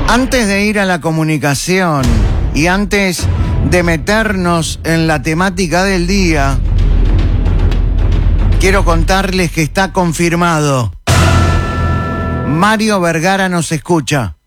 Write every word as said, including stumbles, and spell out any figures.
Antes de ir a la comunicación y antes de meternos en la temática del día, quiero contarles que está confirmado. Mario Vergara nos escucha.